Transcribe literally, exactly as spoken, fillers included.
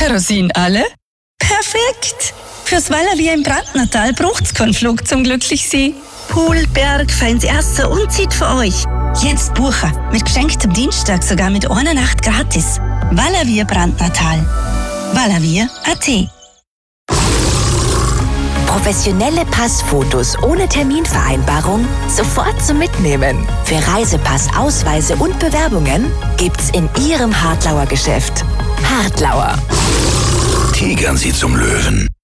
Kerosin alle? Perfekt! Fürs Valavia im Brandnertal braucht's keinen Flug zum Glücklichsee. Pool, Berg, feins Essen und Zeit für euch. Jetzt buchen. Mit geschenktem Dienstag sogar mit einer Nacht gratis. Valavia Brandnertal. Valavia Punkt at. Professionelle Passfotos ohne Terminvereinbarung sofort zum Mitnehmen. Für Reisepass, Ausweise und Bewerbungen gibt's in Ihrem Hartlauer Geschäft. Hartlauer. Tigern Sie zum Löwen.